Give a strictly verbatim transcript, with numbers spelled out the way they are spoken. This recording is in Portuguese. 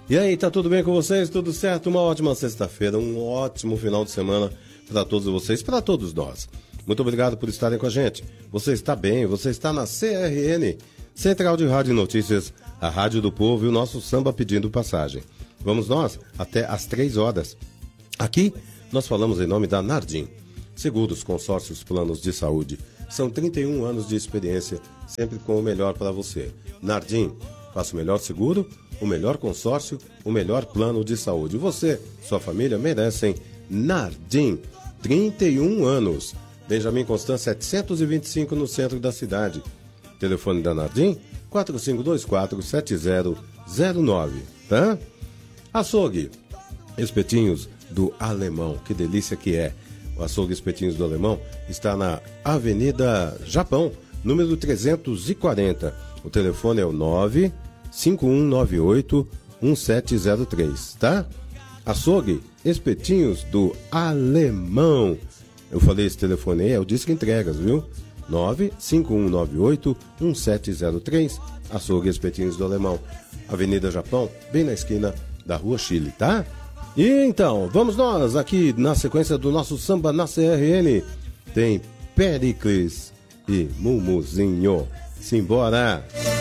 E aí, tá tudo bem com vocês? Tudo certo? Uma ótima sexta-feira, um ótimo final de semana para todos vocês, para todos nós. Muito obrigado por estarem com a gente. Você está bem, você está na C R N, Central de Rádio e Notícias, a Rádio do Povo e o nosso samba pedindo passagem. Vamos nós até às três horas. Aqui nós falamos em nome da Nardim. Seguros, consórcios, planos de saúde. São trinta e um anos de experiência, sempre com o melhor para você. Nardim, faça o melhor seguro, o melhor consórcio, o melhor plano de saúde. Você, sua família merecem Nardim. trinta e um anos. Benjamin Constant setecentos e vinte e cinco no centro da cidade. Telefone da Nardim quatro cinco dois quatro sete zero zero nove, tá? Açougue, espetinhos do Alemão, que delícia que é. O Açougue Espetinhos do Alemão está na Avenida Japão, número trezentos e quarenta. O telefone é o nove cinco um nove oito um sete zero três, tá? Açougue Espetinhos do Alemão. Eu falei esse telefone aí, é o Disque Entregas, viu? nove cinco um nove oito um sete zero três, Açougue Espetinhos do Alemão, Avenida Japão, bem na esquina da Rua Chile, tá? E então, vamos nós aqui na sequência do nosso samba na C R N. Tem Pericles e Mumuzinho. Simbora!